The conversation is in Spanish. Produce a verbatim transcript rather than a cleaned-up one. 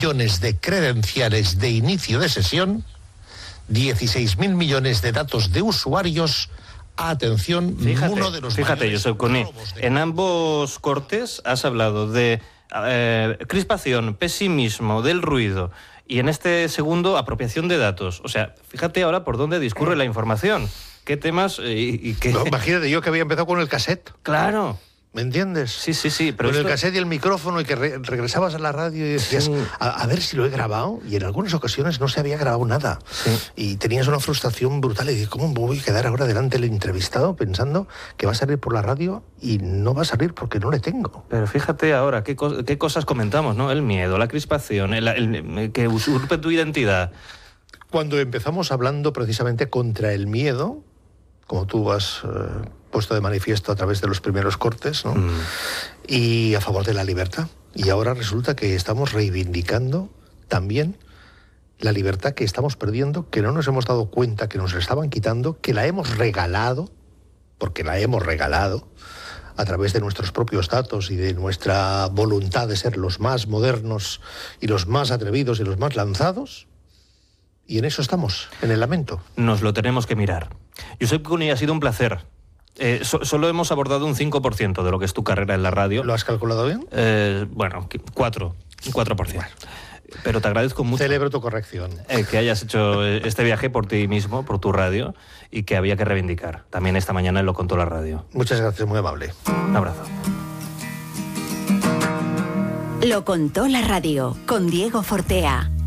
millones de credenciales de inicio de sesión, dieciséis mil millones de datos de usuarios. Atención, fíjate, uno de los fíjate, Josep Cuní, en ambos cortes has hablado de eh, crispación, pesimismo, del ruido, y en este segundo, apropiación de datos. O sea, fíjate ahora por dónde discurre la información. ¿Qué temas eh, y, y qué...? No, imagínate yo que había empezado con el cassette. Claro. ¿Me entiendes? Sí, sí, sí. Pero con esto... el cassette y el micrófono, y que re regresabas a la radio y decías, sí. a, a ver si lo he grabado, y en algunas ocasiones no se había grabado nada. Sí. Y tenías una frustración brutal, y dices, ¿cómo me voy a quedar ahora delante del entrevistado pensando que va a salir por la radio y no va a salir porque no le tengo? Pero fíjate ahora, qué, co qué cosas comentamos, ¿no? El miedo, la crispación, el, el, el que usurpe tu identidad. Cuando empezamos hablando precisamente contra el miedo, como tú has... Eh, puesto de manifiesto a través de los primeros cortes, ¿no? Mm. Y a favor de la libertad. Y ahora resulta que estamos reivindicando también la libertad que estamos perdiendo, que no nos hemos dado cuenta que nos la estaban quitando, que la hemos regalado, porque la hemos regalado, a través de nuestros propios datos y de nuestra voluntad de ser los más modernos y los más atrevidos y los más lanzados. Y en eso estamos, en el lamento. Nos lo tenemos que mirar. Josep Cuní, ha sido un placer. Eh, so, solo hemos abordado un cinco por ciento de lo que es tu carrera en la radio. ¿Lo has calculado bien? Eh, bueno, cuatro, un cuatro por ciento. Pero te agradezco mucho. Celebro tu corrección. Eh, que hayas hecho este viaje por ti mismo, por tu radio, y que había que reivindicar. También esta mañana lo contó la radio. Muchas gracias, muy amable. Un abrazo. Lo contó la radio, con Diego Fortea.